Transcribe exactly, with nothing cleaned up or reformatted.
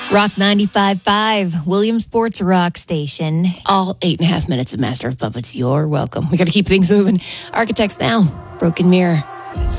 Rock ninety-five point five, Williamsport's rock station. All eight and a half minutes of Master of Puppets. You're welcome. We got to keep things moving. Architects Now, Broken Mirror.